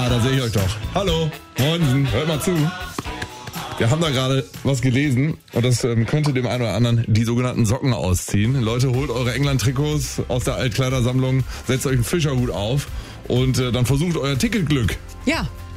da sehe ich euch doch. Hallo, Moinsen, hört mal zu. Wir haben da gerade was gelesen und das könnte dem einen oder anderen die sogenannten Socken ausziehen. Leute, holt eure England-Trikots aus der Altkleidersammlung, setzt euch einen Fischerhut auf und dann versucht euer Ticketglück. Ja,